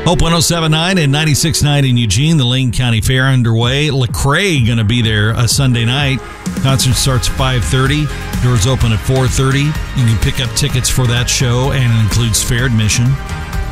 Hope 107.9 and 96.9 in Eugene, the Lane County Fair underway. Lecrae going to be there a Sunday night. Concert starts 5:30. Doors open at 4:30. You can pick up tickets for that show, and it includes fair admission.